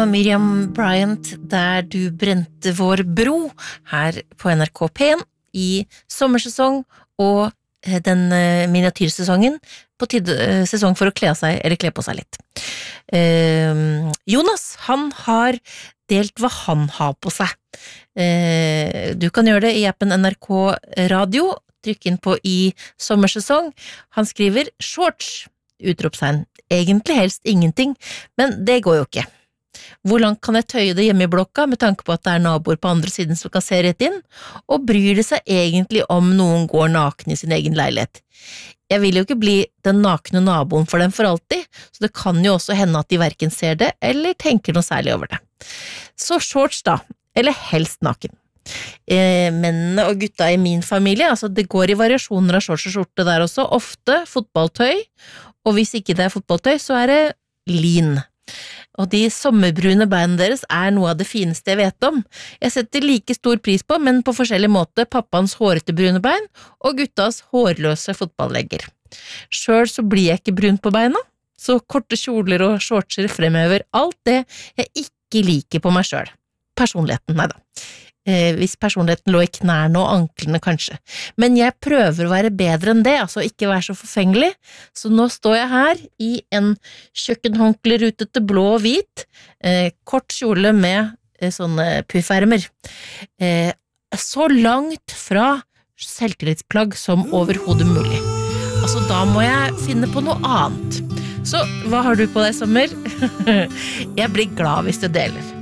Miriam Bryant der du brente vår bro her på NRK P1 i sommersesong og den miniatyrsesongen på sesong for å kle av seg eller kle på seg litt. Jonas, han har delt hva han har på seg. Du kan gjøre det i appen NRK Radio, trykk inn på i sommersesong. Han skriver shorts, utropstegn. Egentlig helst ingenting, men det går jo ikke. Hvor langt kan jeg tøye det hjemme i blokka med tanke på at det naboer på andre siden som kan se rett inn, og bryr det seg egentlig om noen går naken i sin egen leilighet? Jeg vil jo ikke bli den nakne naboen for dem for alltid, så det kan jo også hende at de hverken ser det eller tenker noe særlig over det. Så shorts da, eller helst naken. Mennene og gutta i min familie, altså det går i variasjoner av shorts og skjorte der også, ofte fotballtøy, og hvis ikke det fotballtøy, så det lin. Og de sommerbrune beina deres noe av det fineste jeg vet om. Jeg setter like stor pris på, men på forskjellig måte, pappaens hårete brune bein og guttas hårløse fotballlegger. Selv så blir jeg ikke brun på beina, så korte kjoler og shortser fremhever alt det jeg ikke liker på meg selv. Personligheten, neida. Hvis personligheten lå i knærne og anklene kanskje. Men jeg prøver å være bedre enn det, altså ikke være så forfengelig, så nå står jeg her i en kjøkkenhåndkle rutete blå og hvit, kort kjole med sånne puffermer. Så langt fra selvtillitsplagg som overhodet mulig. Altså da må jeg finne på noe annet. Så hva har du på deg i sommer? Jeg blir glad hvis du deler.